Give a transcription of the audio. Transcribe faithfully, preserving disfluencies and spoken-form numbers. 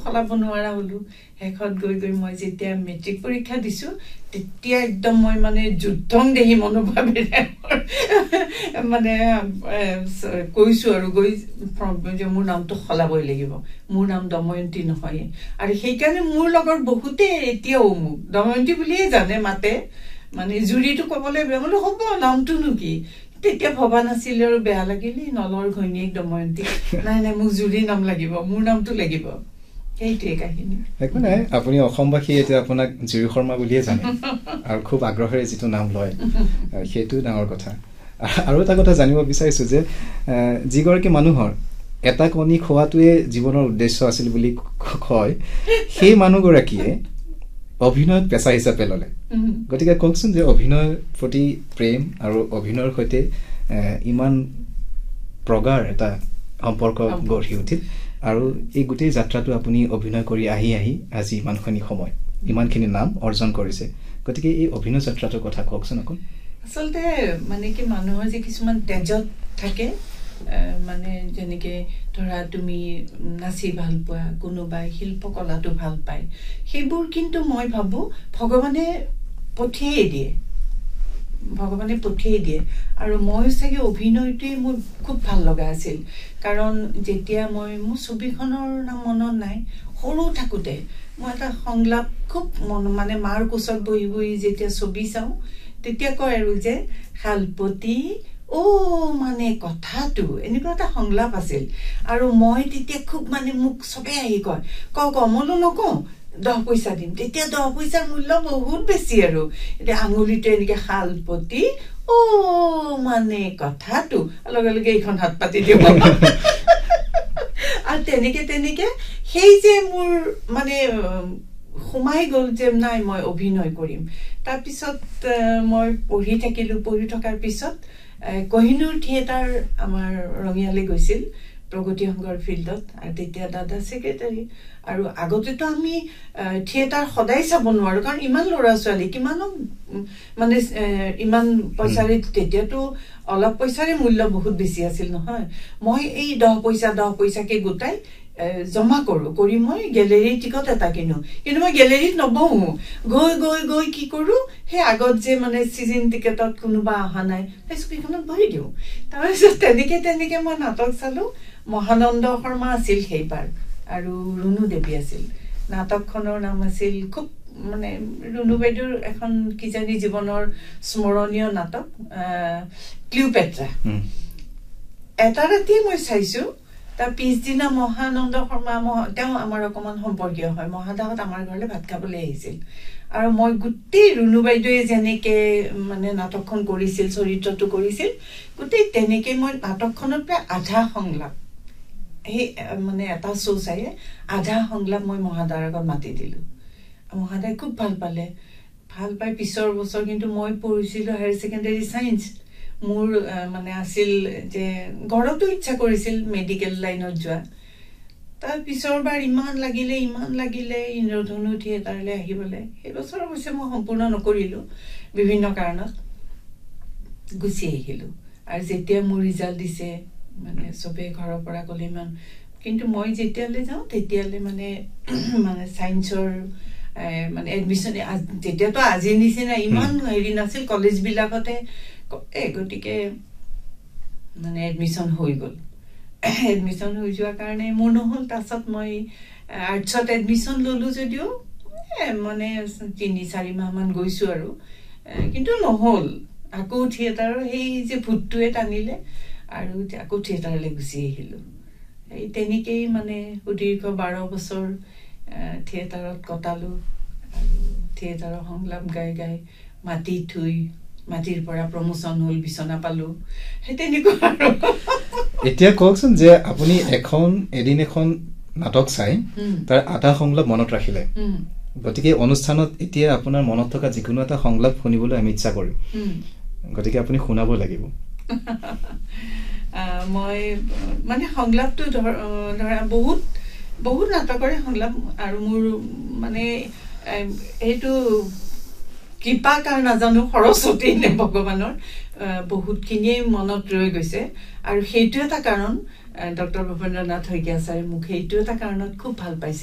সলাব নোৱাৰা হলো হেখত গৈ গৈ মই যেতিয়া মেট্ৰিক পৰীক্ষা দিছো তেতিয়া একদম মই মানে যুদ্ধং দেহি মনোভাৱেৰে মানে কৈছো আৰু গৈ যে মোৰ নামটো সলাবই লাগিব মোৰ নাম দময়ন্তী নহয় আৰু সেইকাৰণে মোৰ লগৰ বহুতে এতিয়াও মোক দময়ন্তী বুলিয়ে জানে মাতে মানে জুৰিটো ক'বলৈ বেমলো হ'ব নামটোনো কি তেতিয়া ভবা নাছিল আৰু বেয়া লাগিল নলৰ ঘৈণীয়েক দময়ন্তী নাই নাই মোক জুৰি নাম লাগিব মোৰ নামটো লাগিব সেইটোৱে কাহিনী একো নাই আপুনি অসমবাসী এতিয়া আপোনাক জুৰি শৰ্মা বুলিয়ে জানে আৰু খুব আগ্ৰহেৰে যিটো নাম লয় সেইটো ডাঙৰ কথা আৰু এটা কথা জানিব বিচাৰিছো যে যিগৰাকী মানুহৰ এটা কণী খোৱাটোৱে জীৱনৰ উদ্দেশ্য আছিল বুলি কয় সেই মানুহগৰাকীয়ে অভিনয়ত পেশা হিচাপে ললে গতিকে কওকচোন যে অভিনয়ৰ প্ৰতি প্ৰেম আৰু অভিনয়ৰ সৈতে ইমান প্ৰগাঢ় এটা সম্পৰ্ক গঢ়ি উঠিল আৰু এই গোটেই যাত্ৰাটো আপুনি অভিনয় কৰি আহি আহি আজি ইমানখিনি সময় ইমানখিনি নাম অৰ্জন কৰিছে গতিকে এই অভিনয় যাত্ৰাটোৰ কথা কওকচোন অকণ আচলতে মানে কি মানুহৰ যে কিছুমান তেজত থাকে মানে যেনেকে ধৰা তুমি নাচি ভাল পোৱা কোনোবাই শিল্পকলাটো ভাল পায় সেইবোৰ কিন্তু মই ভাবো ভগৱানে পঠিয়াই দিয়ে ভগৱানে পঠিয়াই দিয়ে আৰু মই চাগে অভিনয়টোৱে মোৰ খুব ভাল লগা আছিল কাৰণ যেতিয়া মই মোৰ ছবিখনৰ নাম মনত নাই সৰু থাকোতে মই এটা সংলাপ খুব মানে মাৰ কোচত বহি বহি যেতিয়া ছবি চাওঁ তেতিয়া কয় আৰু যে শালপতি ও মানে কথাটো এনেকুৱা এটা সংলাপ আছিল আৰু মই তেতিয়া খুব মানে মোক সবে আহি কয় ক কমলো নকওঁ দহ পইচা দিম তেতিয়া দহ পইচাৰ মূল্য বহুত বেছি আৰু এতিয়া আঙুলিটো এনেকে শালপতি ও মানে কথাটো লগে লগে এইখন হাত পাতি দিওঁ আৰু তেনেকে তেনেকে সেই যে মোৰ মানে সোমাই গ'ল যে নাই মই অভিনয় কৰিম তাৰপিছত মই পঢ়ি থাকিলো পঢ়ি থকাৰ পিছত কহিনুৰ থিয়েটাৰ আমাৰ ৰঙিয়ালে গৈছিল প্ৰগতি সংঘৰ ফিল্ডত আৰু তেতিয়া দাদা সেক্ৰেটাৰী আৰু আগতেতো আমি থিয়েটাৰ সদায় চাব নোৱাৰো কাৰণ ইমান ল'ৰা ছোৱালী কিমান মানে ইমান পইচাৰে তেতিয়াতো অলপ পইচাৰে মূল্য বহুত বেছি আছিল নহয় মই এই দহ পইচা দহ পইচাকে গোটাই জমা কৰো কৰি মই গেলেৰী টিকট এটা কিনো কিন্তু মই গেলেৰীত নবহো গৈ গৈ গৈ কি কৰো সেই আগত যে মানে সিজন টিকেটত কোনোবা অহা নাই সেই স্কুলখনত বহি দিওঁ তাৰপিছত তেনেকে তেনেকে মই নাটক চালো মহানন্দ শৰ্মা আছিল সেইবাৰ আৰু ৰুণু দেৱী আছিল নাটকখনৰ নাম আছিল খুব মানে ৰুণু বাইদেউৰ এখন কিজানি জীৱনৰ স্মৰণীয় নাটক ক্লিওপেট্ৰা এটা ৰাতি মই চাইছো তাৰ পিছদিনা মহানন্দ শৰ্মা তেওঁ আমাৰ অকমান সম্পৰ্কীয় হয় মহাদাহত আমাৰ ঘৰলৈ ভাত খাবলৈ আহিছিল আৰু মই গোটেই ৰুণু বাইদেউৱে যেনেকে মানে নাটকখন কৰিছিল চৰিত্ৰটো কৰিছিল গোটেই তেনেকে মই নাটকখনৰ প্ৰায় আধা সংলাপ সেই মানে এটা শ্ব' চাই আধা সংলাপ মই মহাদাৰ আগত মাতি দিলো মহাদাই খুব ভাল পালে ভাল পাই পিছৰ বছৰ কিন্তু মই পঢ়িছিলো হায়াৰ ছেকেণ্ডাৰী চায়েন্স মোৰ মানে আছিল যে ঘৰতো ইচ্ছা কৰিছিল মেডিকেল লাইনত যোৱা তাৰ পিছৰবাৰ ইমান লাগিলে ইমান লাগিলে ইন্দ্ৰধনু থিয়েটাৰলৈ আহিবলৈ সেই বছৰ অৱশ্যে মই সম্পূৰ্ণ নকৰিলো বিভিন্ন কাৰণত গুচি আহিলো আৰু যেতিয়া মোৰ ৰিজাল্ট দিছে মানে সবে ঘৰৰ পৰা ক'লে ইমান কিন্তু মই যেতিয়ালৈ যাওঁ তেতিয়ালৈ মানে মানে সায়েন্সৰ মানে এডমিশন তেতিয়াতো আজিৰ নিচিনা ইমান হেৰি নাছিল কলেজ বিলাকতে এ গতিকে মানে এডমিশন হৈ গ'ল এডমিশন হৈ যোৱাৰ কাৰণে মোৰ নহ'ল তাৰপিছত মই আৰ্টছত এডমিশন ললো যদিও মানে তিনি চাৰি মাহ মান গৈছো আৰু কিন্তু নহ'ল আকৌ থিয়েটাৰৰ সেই যে ভূতটোৱে টানিলে আৰু আকৌ থিয়েটাৰলৈ গুচি আহিলো এই তেনেকেই মানে সুদীৰ্ঘ বাৰ বছৰ থিয়েটাৰত কটালো আৰু থিয়েটাৰৰ সংলাপ গাই গাই মাটি থুই মাটিৰ পৰা প্ৰমোচন হ'ল বিছনা পালো সেই তেনেকুৱা আৰু এতিয়া কওকচোন যে আপুনি এখন এদিন এখন নাটক চাই তাৰ আধা সংলাপ মনত ৰাখিলে গতিকে অনুষ্ঠানত এতিয়া আপোনাৰ মনত থকা যিকোনো এটা সংলাপ শুনিবলৈ আমি ইচ্ছা কৰিম গতিকে আপুনি শুনাব লাগিব মই মানে সংলাপটো ধৰা বহুত বহুত নাটকৰে সংলাপ আৰু মোৰ মানে এইটো কৃপা কাৰ নাজানো সৰস্বতী নে ভগৱানৰ বহুতখিনিয়ে মনত ৰৈ গৈছে আৰু সেইটো এটা কাৰণ ডক্টৰ ভৱেন্দ্ৰনাথ শইকীয়া ছাৰে মোক সেইটো এটা কাৰণত খুব ভাল পাইছে